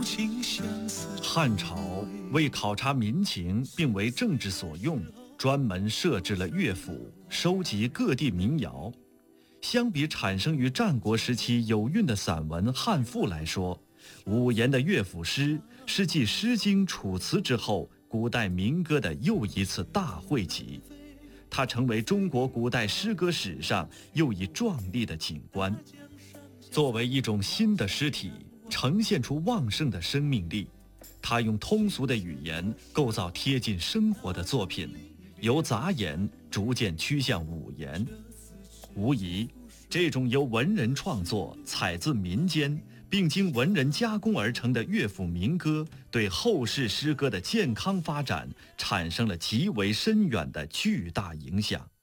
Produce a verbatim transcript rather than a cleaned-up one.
汉朝为考察民情并为政治所用，专门设置了乐府，收集各地民谣。相比产生于战国时期有韵的散文汉赋来说，五言的乐府诗是继《诗经》《楚辞》之后古代民歌的又一次大汇集，它成为中国古代诗歌史上又一壮丽的景观。作为一种新的诗体，呈现出旺盛的生命力，它用通俗的语言构造贴近生活的作品，由杂言逐渐趋向五言。无疑，这种由文人创作、采自民间，并经文人加工而成的乐府民歌，对后世诗歌的健康发展产生了极为深远的巨大影响。